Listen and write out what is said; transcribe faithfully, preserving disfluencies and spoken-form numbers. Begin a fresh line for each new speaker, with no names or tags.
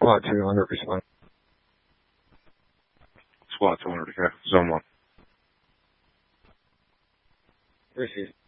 SWAT two hundred, respond.
SWAT two hundred, okay. Zone one.
Receive.